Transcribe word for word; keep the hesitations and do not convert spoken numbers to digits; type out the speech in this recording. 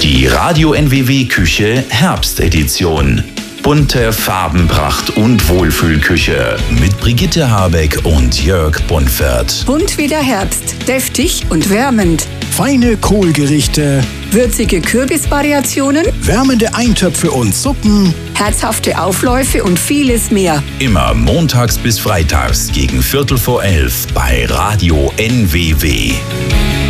Die Radio N W W Küche Herbstedition. Bunte Farbenpracht und Wohlfühlküche mit Brigitte Habeck und Jörg Bunfert. Bunt wie der Herbst, deftig und wärmend. Feine Kohlgerichte, Würzige Kürbisvariationen, wärmende Eintöpfe und Suppen, herzhafte Aufläufe und vieles mehr. Immer montags bis freitags gegen Viertel vor elf bei Radio N W W.